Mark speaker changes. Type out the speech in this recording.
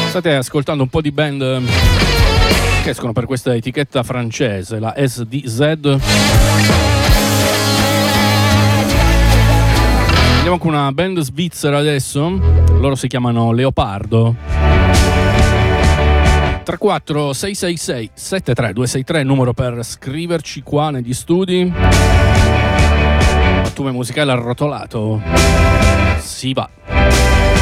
Speaker 1: State ascoltando un po' di band che escono per questa etichetta francese, la SDZ. Andiamo con una band svizzera adesso, loro si chiamano Leopardo. 34 666 73263, numero per scriverci qua negli studi. Pattume musicale arrotolato. Si va.